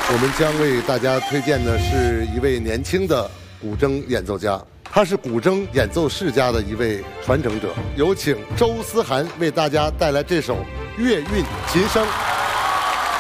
我们将为大家推荐的是一位年轻的古筝演奏家，他是古筝演奏世家的一位传承者。有请周思涵为大家带来这首《月韵琴声》。